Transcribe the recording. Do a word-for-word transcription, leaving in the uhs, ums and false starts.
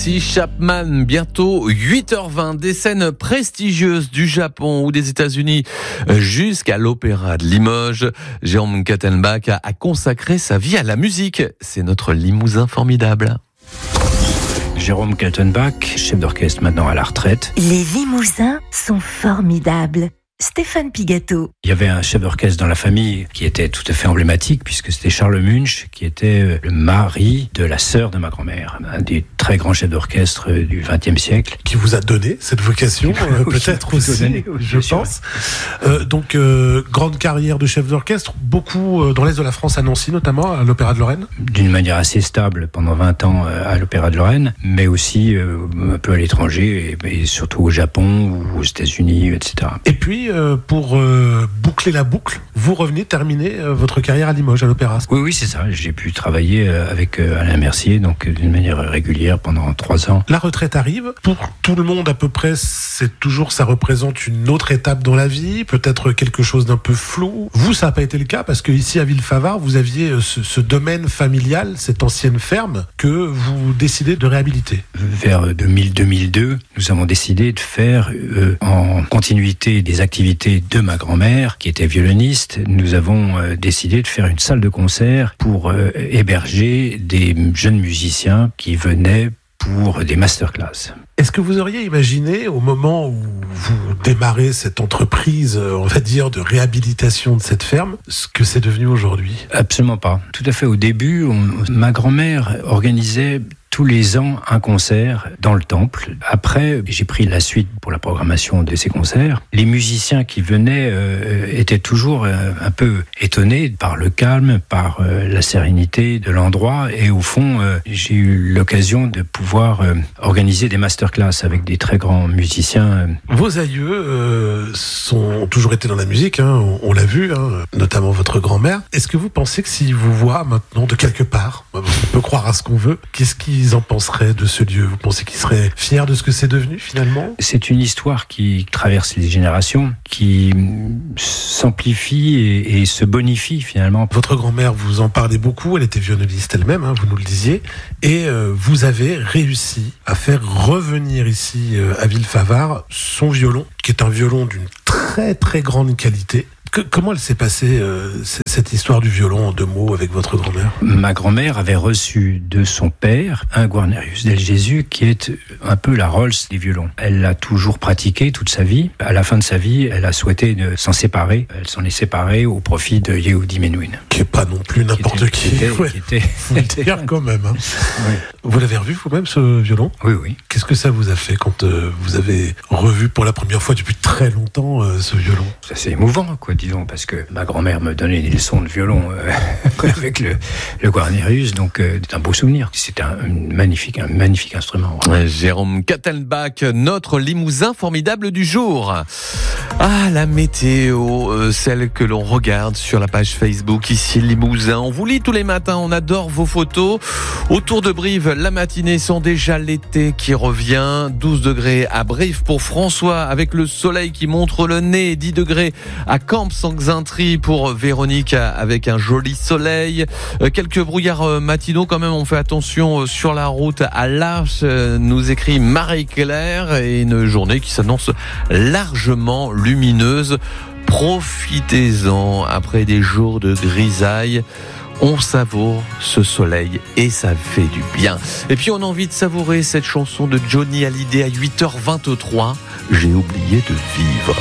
Tracy Chapman, bientôt huit heures vingt, des scènes prestigieuses du Japon ou des États-Unis jusqu'à l'Opéra de Limoges. Jérôme Kattenbach a consacré sa vie à la musique. C'est notre Limousin formidable. Jérôme Kattenbach, chef d'orchestre maintenant à la retraite. Les Limousins sont formidables. Stéphane Pigato. Il y avait un chef d'orchestre dans la famille qui était tout à fait emblématique puisque c'était Charles Munch qui était le mari de la sœur de ma grand-mère, un des très grands chefs d'orchestre du vingtième siècle. Qui vous a donné cette vocation, euh, oui, peut-être aussi, donné, je pense. Euh, donc, euh, grande carrière de chef d'orchestre, beaucoup euh, dans l'Est de la France, à Nancy notamment, à l'Opéra de Lorraine. D'une manière assez stable pendant vingt ans euh, à l'Opéra de Lorraine, mais aussi euh, un peu à l'étranger, et, et surtout au Japon ou aux États-Unis, et cetera. Et puis, euh, pour euh, boucler la boucle, vous revenez terminer euh, votre carrière à Limoges, à l'Opéra. Oui, oui, c'est ça. J'ai pu travailler euh, avec euh, Alain Mercier, donc euh, d'une manière régulière pendant trois ans. La retraite arrive. Pour tout le monde, à peu près, c'est toujours, ça représente une autre étape dans la vie, peut-être quelque chose d'un peu flou. Vous, ça n'a pas été le cas, parce que ici, à Villefavard, vous aviez ce, ce domaine familial, cette ancienne ferme, que vous décidez de réhabiliter. Vers deux mille deux mille deux, nous avons décidé de faire, euh, en continuité des activités de ma grand-mère, qui était violoniste, nous avons euh, décidé de faire une salle de concert pour euh, héberger des jeunes musiciens qui venaient pour des masterclass. Est-ce que vous auriez imaginé, au moment où vous démarrez cette entreprise, on va dire, de réhabilitation de cette ferme, ce que c'est devenu aujourd'hui ? Absolument pas. Tout à fait. Au début, on, ma grand-mère organisait tous les ans un concert dans le temple. Après, j'ai pris la suite pour la programmation de ces concerts. Les musiciens qui venaient euh, étaient toujours euh, un peu étonnés par le calme, par euh, la sérénité de l'endroit. Et au fond, euh, j'ai eu l'occasion de pouvoir euh, organiser des masterclass avec des très grands musiciens. Vos aïeux euh, sont, ont toujours été dans la musique, hein, on, on l'a vu, hein, notamment votre grand-mère. Est-ce que vous pensez que s'ils vous voient maintenant de quelque part, on peut croire à ce qu'on veut, qu'est-ce qu'ils en penseraient de ce lieu ? Vous pensez qu'ils seraient fiers de ce que c'est devenu finalement ? C'est une histoire qui traverse les générations, qui s'amplifie et, et se bonifie finalement. Votre grand-mère, vous en parlez beaucoup, elle était violoniste elle-même, hein, vous nous le disiez, et euh, vous avez réussi à faire revenir ici euh, à Villefavard son violon, qui est un violon d'une très très grande qualité. Que, comment elle s'est passée, euh, cette histoire du violon, en deux mots, avec votre grand-mère ? Ma grand-mère avait reçu de son père un Guarnerius del Gesù qui est un peu la Rolls des violons. Elle l'a toujours pratiqué toute sa vie. À la fin de sa vie, elle a souhaité de s'en séparer. Elle s'en est séparée au profit de Yehudi Menuhin. Qui n'est pas non plus n'importe qui. Qui était, ouais. qui était... Faut le dire quand même. Hein. Oui. Vous l'avez revu vous-même, ce violon ? Oui, oui. Qu'est-ce que ça vous a fait quand euh, vous avez revu pour la première fois depuis très longtemps euh, ce violon ? Ça, c'est émouvant, quoi, disons, parce que ma grand-mère me donnait des leçons de violon euh, avec le, le Guarnerius, donc euh, c'est un beau souvenir. C'était un, un, magnifique, un magnifique instrument. Ouais, Jérôme Kattenbach, notre Limousin formidable du jour. Ah, la météo, euh, celle que l'on regarde sur la page Facebook, ici Limousin. On vous lit tous les matins, on adore vos photos. Autour de Brive, la matinée sent déjà l'été qui revient. douze degrés à Brive pour François, avec le soleil qui montre le nez. dix degrés à Camps-en-Xaintrie pour Véronique, avec un joli soleil. Euh, quelques brouillards matinaux quand même, on fait attention sur la route à l'Arche, nous écrit Marie-Claire, et une journée qui s'annonce largement lumineuse. Profitez-en après des jours de grisaille. On savoure ce soleil et ça fait du bien. Et puis on a envie de savourer cette chanson de Johnny Hallyday à huit heures vingt-trois. J'ai oublié de vivre.